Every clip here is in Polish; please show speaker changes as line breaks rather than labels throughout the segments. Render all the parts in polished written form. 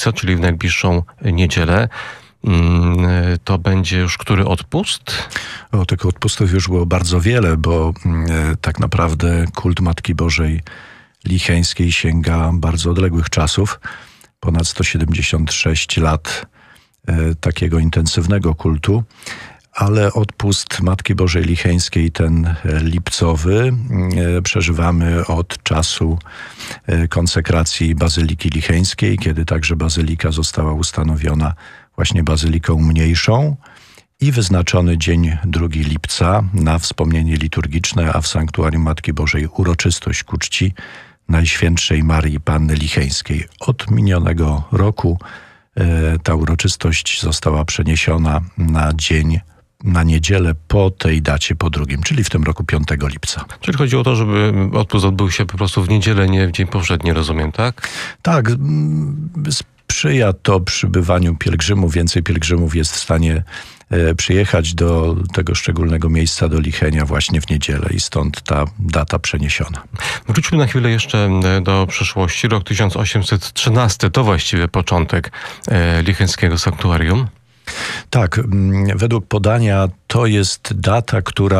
lipca, czyli w najbliższą niedzielę. To będzie już który odpust?
Tych odpustów już było bardzo wiele, bo tak naprawdę kult Matki Bożej Licheńskiej sięga bardzo odległych czasów. Ponad 176 lat takiego intensywnego kultu. Ale odpust Matki Bożej Licheńskiej, ten lipcowy, przeżywamy od czasu konsekracji Bazyliki Licheńskiej, kiedy także bazylika została ustanowiona właśnie bazyliką mniejszą i wyznaczony dzień 2 lipca na wspomnienie liturgiczne, a w sanktuarium Matki Bożej uroczystość ku czci Najświętszej Marii Panny Licheńskiej. Od minionego roku ta uroczystość została przeniesiona na niedzielę po tej dacie, po 2, czyli w tym roku 5 lipca.
Czyli chodzi o to, żeby odpust odbył się po prostu w niedzielę, nie w dzień powszedni, rozumiem, tak?
Tak, sprzyja to przybywaniu pielgrzymów. Więcej pielgrzymów jest w stanie przyjechać do tego szczególnego miejsca, do Lichenia właśnie w niedzielę i stąd ta data przeniesiona.
Wróćmy na chwilę jeszcze do przeszłości. Rok 1813 to właściwie początek licheńskiego sanktuarium.
Tak, według podania to jest data,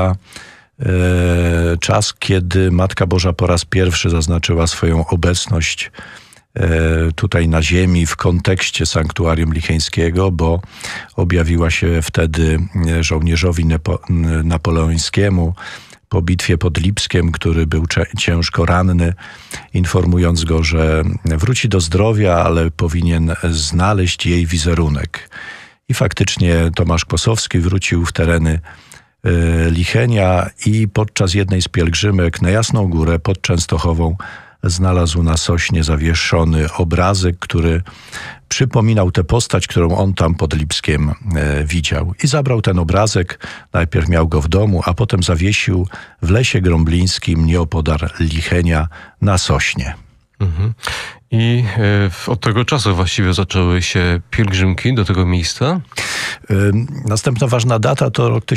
czas, kiedy Matka Boża po raz pierwszy zaznaczyła swoją obecność tutaj na ziemi w kontekście sanktuarium licheńskiego, bo objawiła się wtedy żołnierzowi napoleońskiemu po bitwie pod Lipskiem, który był ciężko ranny, informując go, że wróci do zdrowia, ale powinien znaleźć jej wizerunek. I faktycznie Tomasz Kłosowski wrócił w tereny Lichenia i podczas jednej z pielgrzymek na Jasną Górę pod Częstochową znalazł na sośnie zawieszony obrazek, który przypominał tę postać, którą on tam pod Lipskiem widział. I zabrał ten obrazek, najpierw miał go w domu, a potem zawiesił w Lesie Grąblińskim nieopodal Lichenia na sośnie.
Mhm. I od tego czasu właściwie zaczęły się pielgrzymki do tego miejsca?
Następna ważna data to rok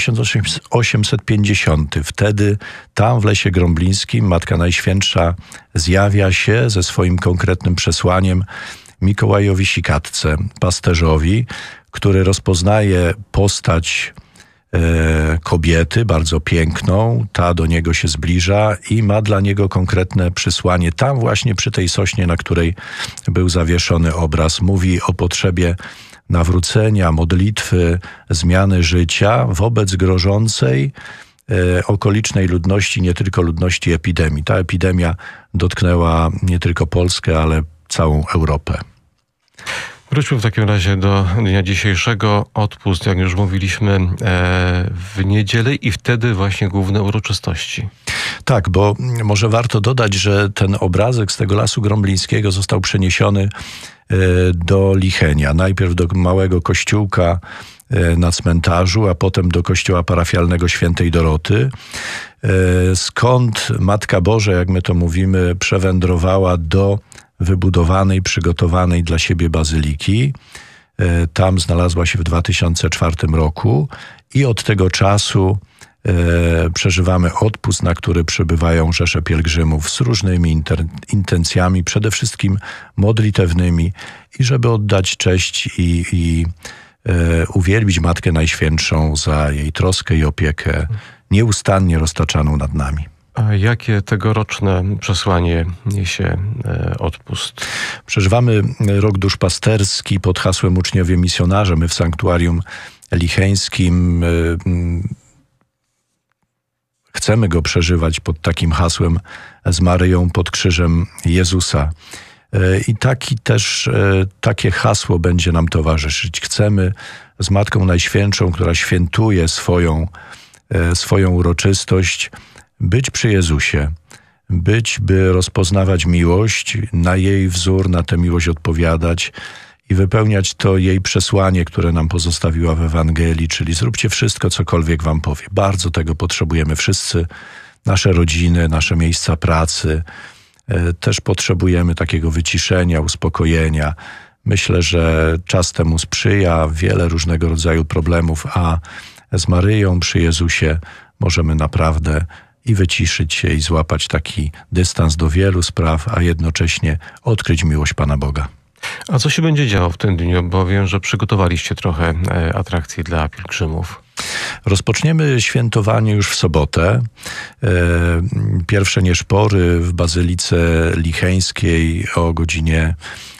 1850. Wtedy tam w Lesie Grąblińskim Matka Najświętsza zjawia się ze swoim konkretnym przesłaniem Mikołajowi Sikatce, pasterzowi, który rozpoznaje postać kobiety, bardzo piękną, ta do niego się zbliża i ma dla niego konkretne przesłanie. Tam właśnie przy tej sośnie, na której był zawieszony obraz, mówi o potrzebie nawrócenia, modlitwy, zmiany życia wobec grożącej okolicznej ludności, nie tylko ludności epidemii. Ta epidemia dotknęła nie tylko Polskę, ale całą Europę.
Wróćmy w takim razie do dnia dzisiejszego. Odpust, jak już mówiliśmy, w niedzielę i wtedy właśnie główne uroczystości.
Tak, bo może warto dodać, że ten obrazek z tego Lasu Grąblińskiego został przeniesiony do Lichenia. Najpierw do małego kościółka na cmentarzu, a potem do kościoła parafialnego Świętej Doroty, skąd Matka Boża, jak my to mówimy, przewędrowała do wybudowanej, przygotowanej dla siebie bazyliki. Tam znalazła się w 2004 roku i od tego czasu przeżywamy odpust, na który przybywają rzesze pielgrzymów z różnymi intencjami, przede wszystkim modlitewnymi i żeby oddać cześć i uwielbić Matkę Najświętszą za jej troskę i opiekę nieustannie roztaczaną nad nami.
A jakie tegoroczne przesłanie niesie odpust?
Przeżywamy rok duszpasterski pod hasłem Uczniowie Misjonarze. My w sanktuarium licheńskim chcemy go przeżywać pod takim hasłem z Maryją pod krzyżem Jezusa. I takie hasło będzie nam towarzyszyć. Chcemy z Matką Najświętszą, która świętuje swoją uroczystość, być przy Jezusie, by rozpoznawać miłość, na jej wzór, na tę miłość odpowiadać i wypełniać to jej przesłanie, które nam pozostawiła w Ewangelii, czyli zróbcie wszystko, cokolwiek wam powie. Bardzo tego potrzebujemy wszyscy, nasze rodziny, nasze miejsca pracy. Też potrzebujemy takiego wyciszenia, uspokojenia. Myślę, że czas temu sprzyja, wiele różnego rodzaju problemów, a z Maryją przy Jezusie możemy naprawdę i wyciszyć się i złapać taki dystans do wielu spraw, a jednocześnie odkryć miłość Pana Boga.
A co się będzie działo w tym dniu? Bo wiem, że przygotowaliście trochę atrakcji dla pielgrzymów.
Rozpoczniemy świętowanie już w sobotę. Pierwsze nieszpory w Bazylice Licheńskiej o godzinie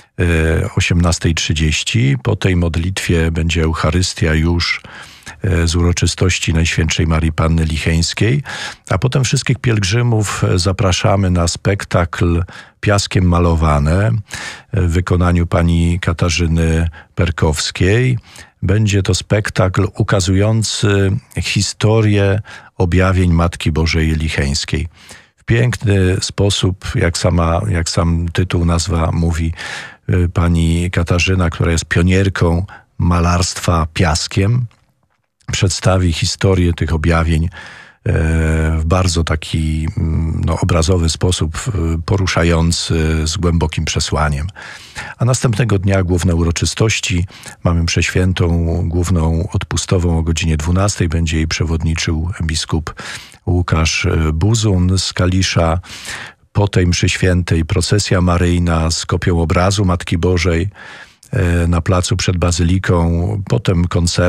18:30. Po tej modlitwie będzie Eucharystia już z uroczystości Najświętszej Marii Panny Licheńskiej, a potem wszystkich pielgrzymów zapraszamy na spektakl Piaskiem malowane w wykonaniu pani Katarzyny Perkowskiej. Będzie to spektakl ukazujący historię objawień Matki Bożej Licheńskiej. W piękny sposób, jak sam tytuł, nazwa mówi, pani Katarzyna, która jest pionierką malarstwa piaskiem, przedstawi historię tych objawień w bardzo taki obrazowy sposób, poruszający, z głębokim przesłaniem. A następnego dnia główne uroczystości. Mamy mszę świętą główną odpustową o godzinie 12:00. Będzie jej przewodniczył biskup Łukasz Buzun z Kalisza. Po tej mszy świętej procesja maryjna z kopią obrazu Matki Bożej na placu przed Bazyliką, potem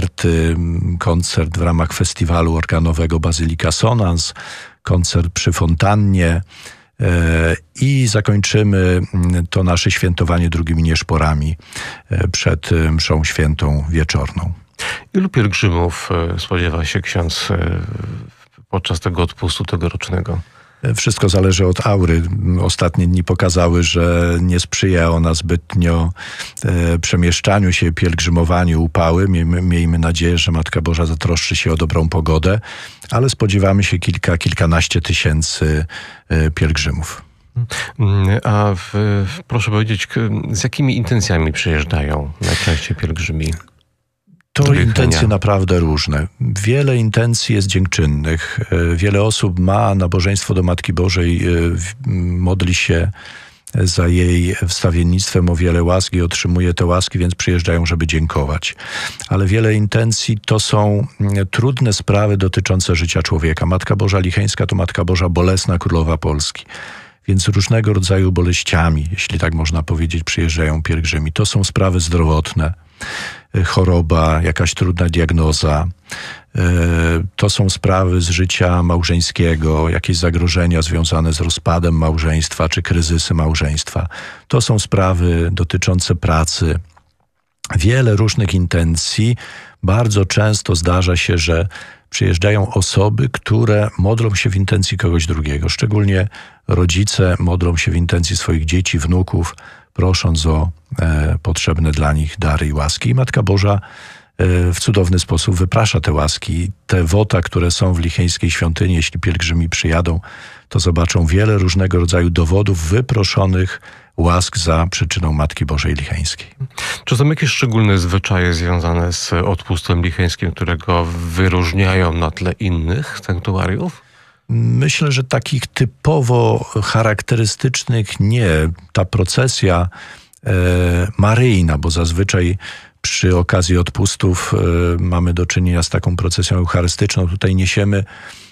koncert w ramach festiwalu organowego Bazylika Sonans, koncert przy fontannie i zakończymy to nasze świętowanie drugimi nieszporami przed mszą świętą wieczorną.
Ilu pielgrzymów spodziewa się ksiądz podczas tego odpustu tegorocznego?
Wszystko zależy od aury. Ostatnie dni pokazały, że nie sprzyja ona zbytnio przemieszczaniu się, pielgrzymowaniu, upały. Miejmy nadzieję, że Matka Boża zatroszczy się o dobrą pogodę, ale spodziewamy się kilkanaście tysięcy pielgrzymów.
A proszę powiedzieć, z jakimi intencjami przyjeżdżają najczęściej pielgrzymi?
To intencje naprawdę różne. Wiele intencji jest dziękczynnych. Wiele osób ma nabożeństwo do Matki Bożej, modli się za jej wstawiennictwem o wiele łaski, otrzymuje te łaski, więc przyjeżdżają, żeby dziękować. Ale wiele intencji to są trudne sprawy dotyczące życia człowieka. Matka Boża Licheńska to Matka Boża Bolesna, Królowa Polski. Więc różnego rodzaju boleściami, jeśli tak można powiedzieć, przyjeżdżają pielgrzymi. To są sprawy zdrowotne, choroba, jakaś trudna diagnoza. To są sprawy z życia małżeńskiego, jakieś zagrożenia związane z rozpadem małżeństwa czy kryzysy małżeństwa. To są sprawy dotyczące pracy. Wiele różnych intencji. Bardzo często zdarza się, że przyjeżdżają osoby, które modlą się w intencji kogoś drugiego. Szczególnie rodzice modlą się w intencji swoich dzieci, wnuków, prosząc o potrzebne dla nich dary i łaski. I Matka Boża w cudowny sposób wyprasza te łaski. Te wota, które są w Licheńskiej świątyni, jeśli pielgrzymi przyjadą, to zobaczą wiele różnego rodzaju dowodów wyproszonych łask za przyczyną Matki Bożej Licheńskiej.
Czy są jakieś szczególne zwyczaje związane z odpustem licheńskim, które go wyróżniają na tle innych sanktuariów?
Myślę, że takich typowo charakterystycznych nie. Ta procesja maryjna, bo zazwyczaj przy okazji odpustów mamy do czynienia z taką procesją eucharystyczną. Tutaj niesiemy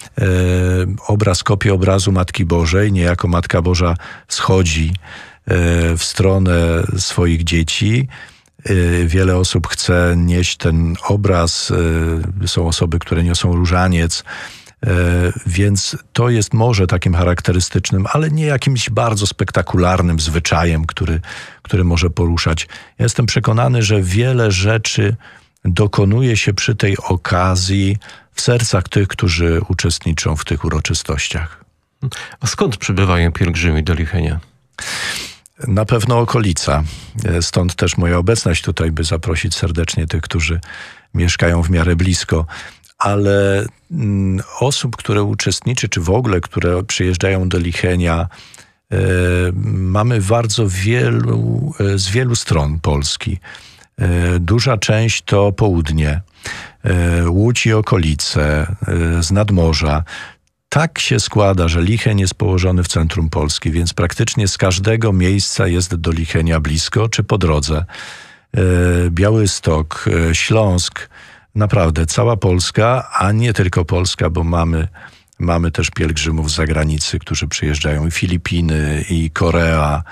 kopię obrazu Matki Bożej. Niejako Matka Boża schodzi w stronę swoich dzieci. Wiele osób chce nieść ten obraz. Są osoby, które niosą różaniec. Więc to jest może takim charakterystycznym, ale nie jakimś bardzo spektakularnym zwyczajem, który może poruszać. Ja jestem przekonany, że wiele rzeczy dokonuje się przy tej okazji w sercach tych, którzy uczestniczą w tych uroczystościach.
A skąd przybywają pielgrzymi do Lichenia?
Na pewno okolica. Stąd też moja obecność tutaj, by zaprosić serdecznie tych, którzy mieszkają w miarę blisko. Ale osób, które uczestniczy, czy w ogóle, które przyjeżdżają do Lichenia, mamy bardzo z wielu stron Polski. Duża część to południe, Łódź i okolice, z nadmorza. Tak się składa, że Licheń jest położony w centrum Polski, więc praktycznie z każdego miejsca jest do Lichenia blisko, czy po drodze. Białystok, Śląsk, naprawdę cała Polska, a nie tylko Polska, bo mamy też pielgrzymów z zagranicy, którzy przyjeżdżają, i Filipiny, i Korea,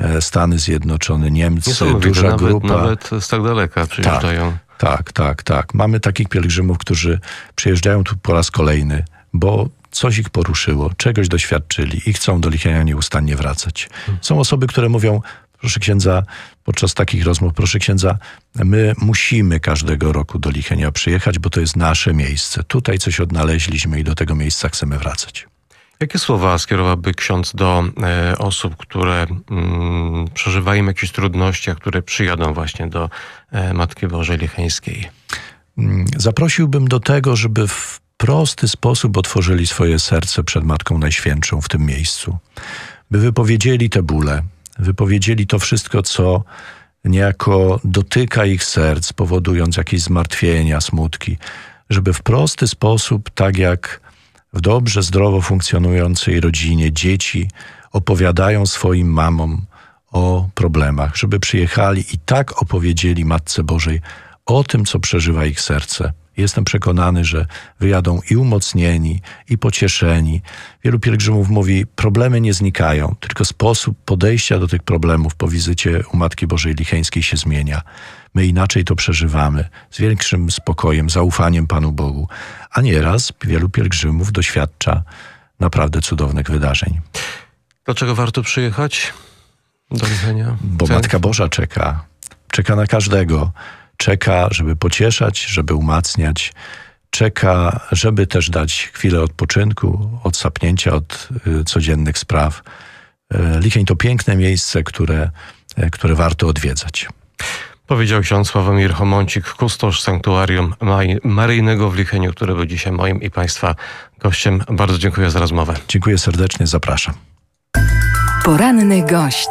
Stany Zjednoczone, Niemcy,
Niesamowite,
duża grupa.
Nawet z tak daleka przyjeżdżają.
Tak. Mamy takich pielgrzymów, którzy przyjeżdżają tu po raz kolejny, bo coś ich poruszyło, czegoś doświadczyli i chcą do Lichenia nieustannie wracać. Są osoby, które mówią, proszę księdza, podczas takich rozmów, proszę księdza, my musimy każdego roku do Lichenia przyjechać, bo to jest nasze miejsce. Tutaj coś odnaleźliśmy i do tego miejsca chcemy wracać.
Jakie słowa skierowałby ksiądz do osób, które przeżywają jakieś trudności, a które przyjadą właśnie do Matki Bożej Licheńskiej?
Zaprosiłbym do tego, żeby w prosty sposób otworzyli swoje serce przed Matką Najświętszą w tym miejscu. By wypowiedzieli te bóle, wypowiedzieli to wszystko, co niejako dotyka ich serc, powodując jakieś zmartwienia, smutki. Żeby w prosty sposób, tak jak w dobrze, zdrowo funkcjonującej rodzinie dzieci opowiadają swoim mamom o problemach, żeby przyjechali i tak opowiedzieli Matce Bożej o tym, co przeżywa ich serce. Jestem przekonany, że wyjadą i umocnieni, i pocieszeni. Wielu pielgrzymów mówi, problemy nie znikają, tylko sposób podejścia do tych problemów po wizycie u Matki Bożej Licheńskiej się zmienia. My inaczej to przeżywamy, z większym spokojem, zaufaniem Panu Bogu. A nieraz wielu pielgrzymów doświadcza naprawdę cudownych wydarzeń.
Dlaczego warto przyjechać do Lichenia?
Bo Matka Boża czeka. Czeka na każdego. Czeka, żeby pocieszać, żeby umacniać. Czeka, żeby też dać chwilę odpoczynku, odsapnięcia od codziennych spraw. Licheń to piękne miejsce, które warto odwiedzać.
Powiedział ksiądz Sławomir Chomącik, kustosz sanktuarium maryjnego w Licheniu, który był dzisiaj moim i Państwa gościem. Bardzo dziękuję za rozmowę.
Dziękuję serdecznie, zapraszam.
Poranny gość.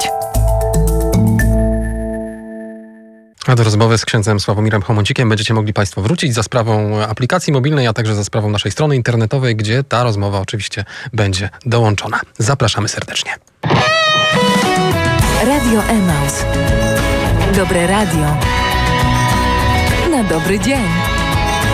A do rozmowy z księdzem Sławomirem Chomącikiem będziecie mogli Państwo wrócić za sprawą aplikacji mobilnej, a także za sprawą naszej strony internetowej, gdzie ta rozmowa oczywiście będzie dołączona. Zapraszamy serdecznie.
Radio Emaus. Dobre radio. Na dobry dzień.